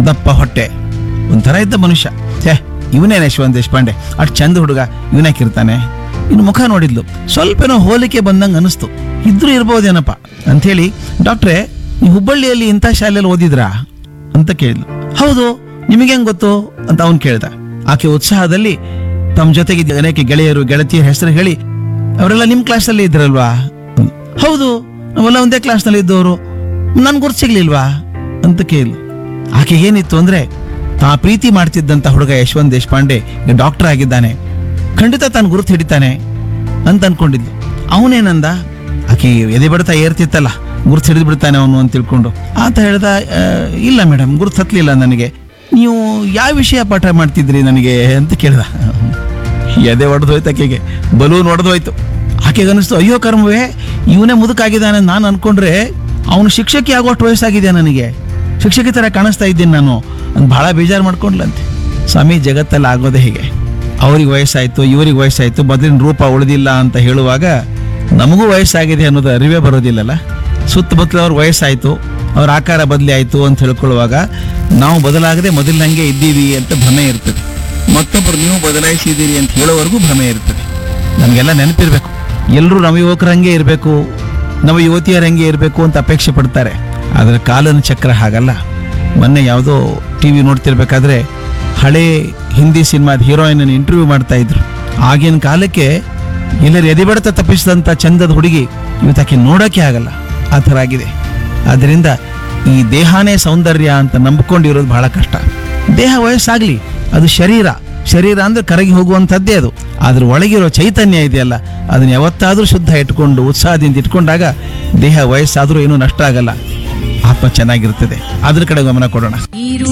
ದಪ್ಪ ಹೊಟ್ಟೆ, ಒಂಥರ ಇದ್ದ ಮನುಷ್ಯ. ಛೇ, ಇವನೇನ ಯಶವಂತ್ ದೇಶಪಾಂಡೆ, ಅಷ್ಟು ಚಂದ ಹುಡುಗ, ಇವನ್ಯಾಕಿರ್ತಾನೆ. ಇನ್ನು ಮುಖ ನೋಡಿದ್ಲು, ಸ್ವಲ್ಪನೋ ಹೋಲಿಕೆ ಬಂದಂಗೆ ಅನಿಸ್ತು. ಇದ್ರೂ ಇರ್ಬೋದೇನಪ್ಪ ಅಂಥೇಳಿ, ಡಾಕ್ಟ್ರೇ ನೀವು ಹುಬ್ಬಳ್ಳಿಯಲ್ಲಿ ಇಂಥ ಶಾಲೆಯಲ್ಲಿ ಓದಿದ್ರಾ ಅಂತ ಕೇಳಿದ್ಲು. ಹೌದು, ನಿಮಗೆ ಹೆಂಗ್ ಗೊತ್ತು ಅಂತ ಅವನು ಕೇಳ್ದ. ಆಕೆ ಉತ್ಸಾಹದಲ್ಲಿ ತಮ್ಮ ಜೊತೆಗೆ ಅನೇಕ ಗೆಳೆಯರು ಗೆಳತಿಯರ ಹೆಸರು ಹೇಳಿ, ಅವರೆಲ್ಲ ನಿಮ್ಮ ಕ್ಲಾಸಲ್ಲಿ ಇದ್ರಲ್ವಾ? ಹೌದು, ನಾವೆಲ್ಲ ಒಂದೇ ಕ್ಲಾಸ್ನಲ್ಲಿ ಇದ್ದವರು, ನನ್ ಗುರ್ತು ಸಿಗ್ಲಿಲ್ವಾ ಅಂತ ಕೇಳಿದ್ಲು. ಆಕೆ ಏನಿತ್ತು ಅಂದ್ರೆ, ತಾ ಪ್ರೀತಿ ಮಾಡ್ತಿದ್ದಂತ ಹುಡುಗ ಯಶವಂತ್ ದೇಶಪಾಂಡೆ ಡಾಕ್ಟರ್ ಆಗಿದ್ದಾನೆ, ಖಂಡಿತ ತಾನು ಗುರುತು ಹಿಡಿತಾನೆ ಅಂತ ಅನ್ಕೊಂಡಿದ್ಲು. ಅವನೇನಂದ, ಆಕೆ ಎದೆ ಬಡ್ತಾ ಏರ್ತಿತ್ತಲ್ಲ, ಗುರುತು ಹಿಡಿದು ಬಿಡ್ತಾನೆ ಅವನು ಅಂತ ತಿಳ್ಕೊಂಡು. ಆತ ಹೇಳ್ದ, ಇಲ್ಲ ಮೇಡಮ್, ಗುರುತು ಹತ್ತಲಿಲ್ಲ ನನಗೆ. ನೀವು ಯಾವ ವಿಷಯ ಪಾಠ ಮಾಡ್ತಿದ್ರಿ ನನಗೆ ಅಂತ ಕೇಳ್ದ. ಎದೆ ಒಡೆದೋಯ್ತು ಆಕೆಗೆ, ಬಲೂನ್ ಒಡೆದೋಯ್ತು. ಆಕೆಗೆ ಅನಿಸ್ತು, ಅಯ್ಯೋ ಕರ್ಮವೇ, ಇವನೇ ಮುದುಕಾಗಿದ್ದಾನೆ ನಾನು ಅನ್ಕೊಂಡ್ರೆ ಅವನು ಶಿಕ್ಷಕಿ ಆಗೋಷ್ಟು ವಯಸ್ಸಾಗಿದೆ, ನನಗೆ ಶಿಕ್ಷಕಿ ತರ ಕಾಣಿಸ್ತಾ ಇದ್ದೀನಿ ನಾನು ಅಂತ ಬಹಳ ಬೇಜಾರು ಮಾಡ್ಕೊಂಡ್ಲಂತೆ. ಸ್ವಾಮಿ, ಜಗತ್ತಲ್ಲಿ ಆಗೋದೇ ಹೀಗೆ. ಅವ್ರಿಗೆ ವಯಸ್ಸಾಯ್ತು, ಇವ್ರಿಗೆ ವಯಸ್ಸಾಯ್ತು, ಮೊದಲಿನ ರೂಪ ಉಳಿದಿಲ್ಲ ಅಂತ ಹೇಳುವಾಗ ನಮಗೂ ವಯಸ್ಸಾಗಿದೆ ಅನ್ನೋದು ಅರಿವೇ ಬರೋದಿಲ್ಲಲ್ಲ. ಸುತ್ತಮುತ್ತಲ ಅವ್ರ ವಯಸ್ಸಾಯ್ತು, ಅವ್ರ ಆಕಾರ ಬದಲಿ ಆಯ್ತು ಅಂತ ಹೇಳ್ಕೊಳ್ಳುವಾಗ ನಾವು ಬದಲಾಗದೆ ಮೊದಲಿನಂಗೆ ಇದ್ದೀವಿ ಅಂತ ಭ್ರಮೆ ಇರ್ತದೆ. ಮತ್ತೊಬ್ಬರು ನೀವು ಬದಲಾಯಿಸಿದ್ದೀರಿ ಅಂತ ಹೇಳೋವರೆಗೂ ಭ್ರಮೆ ಇರ್ತದೆ. ನಮಗೆಲ್ಲ ನೆನಪಿರ್ಬೇಕು, ಎಲ್ಲರೂ ನವ ಯುವಕರಂಗೆ ಇರಬೇಕು, ನವ ಯುವತಿಯರಂಗೆ ಇರಬೇಕು ಅಂತ ಅಪೇಕ್ಷೆ ಪಡ್ತಾರೆ. ಆದರೆ ಕಾಲನ ಚಕ್ರ ಹಾಗಲ್ಲ. ಮೊನ್ನೆ ಯಾವುದೋ ಟಿವಿ ನೋಡ್ತಿರ್ಬೇಕಾದ್ರೆ ಹಳೆ ಹಿಂದಿ ಸಿನಿಮಾದ ಹೀರೋಯಿನ್ ಇಂಟರ್ವ್ಯೂ ಮಾಡ್ತಾ ಇದ್ರು. ಆಗಿನ ಕಾಲಕ್ಕೆ ಎಲ್ಲರೂ ಎದೆಬಡತ ತಪ್ಪಿಸಿದಂಥ ಚಂದದ ಹುಡುಗಿ ಇವತ್ತಾಕೆ ನೋಡೋಕೆ ಆಗಲ್ಲ, ಆ ಥರ ಆಗಿದೆ. ಆದ್ದರಿಂದ ಈ ದೇಹನೇ ಸೌಂದರ್ಯ ಅಂತ ನಂಬಿಕೊಂಡಿರೋದು ಬಹಳ ಕಷ್ಟ. ದೇಹ ವಯಸ್ಸಾಗ್ಲಿ, ಅದು ಶರೀರ. ಶರೀರ ಅಂದ್ರೆ ಕರಗಿ ಹೋಗುವಂಥದ್ದೇ ಅದು. ಅದ್ರ ಒಳಗಿರೋ ಚೈತನ್ಯ ಇದೆಯಲ್ಲ, ಅದನ್ನ ಯಾವತ್ತಾದ್ರೂ ಶುದ್ಧ ಇಟ್ಕೊಂಡು ಉತ್ಸಾಹದಿಂದ ಇಟ್ಕೊಂಡಾಗ ದೇಹ ವಯಸ್ಸಾದ್ರೂ ಏನೂ ನಷ್ಟ ಆಗಲ್ಲ, ಆತ್ಮ ಚೆನ್ನಾಗಿರ್ತದೆ. ಅದ್ರ ಕಡೆ ಗಮನ ಕೊಡೋಣ.